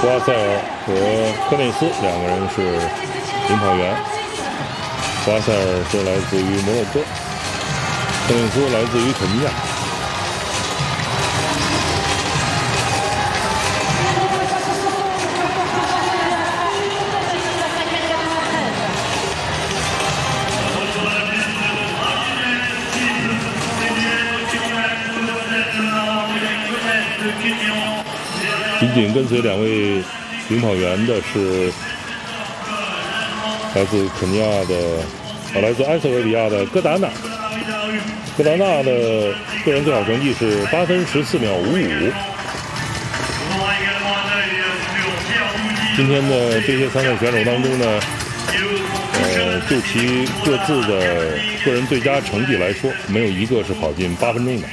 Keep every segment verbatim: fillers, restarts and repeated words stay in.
博阿塞尔和科内斯两个人是领跑员。博阿塞尔是来自于摩洛哥，科内斯来自于肯尼亚。紧紧跟随两位领跑员的是来自肯尼亚的，啊，来自埃塞俄比亚的戈达纳。戈达纳的个人最好成绩是八分十四秒五五。今天的这些参赛选手当中呢，呃，就其各自的个人最佳成绩来说，没有一个是跑进八分钟的。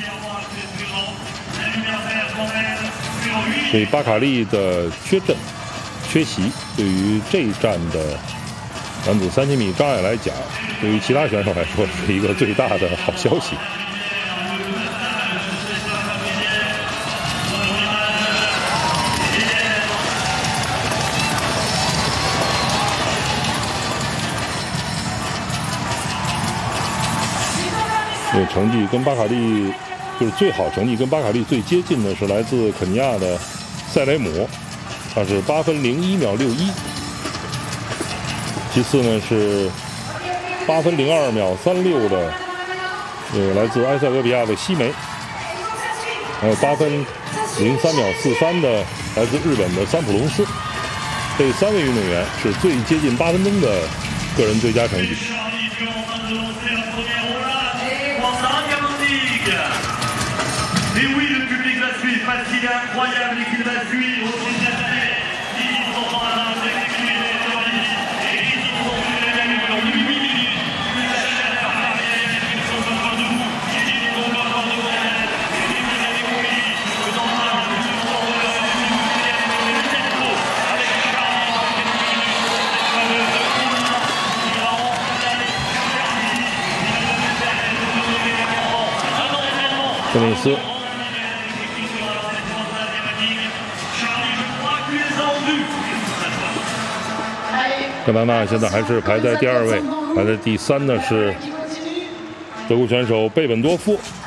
所以巴卡利的缺阵、缺席，对于这一站的男子三千米障碍来讲，对于其他选手来说是一个最大的好消息。这成绩跟巴卡利就是最好成绩跟巴卡利最接近的是来自肯尼亚的塞雷姆，他是八分零一秒六一。其次呢是八分零二秒三六的，呃，来自埃塞俄比亚的西梅，还有八分零三秒四三的来自日本的三浦龙司。这三位运动员是最接近八分钟的个人最佳成绩。 Et oui, le public va suivre, parce qu'il est incroyable et qu'il va suivre aussi cette année. Ils sont en train de s'exprimer et ils sont conduits à l'année en huit minutes. La chaleur arrière, ils sont encore debout. Ils sont encore debout. Et ils sont allés courir dans un tour de la tempo avec quarante minutes. Cette fameuse course qui va entraîner la 科内斯。戈达纳现在还是排在第二位，排在第三的是德国选手贝本多夫。